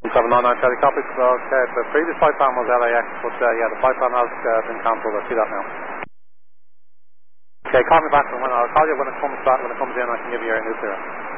799 Charlie, copy. So, okay, the previous flight plan was LAX, but yeah, the flight plan has been cancelled. I see that now. Okay, call me back I'll call you when it comes back. When it comes in, I can give you your new clearance.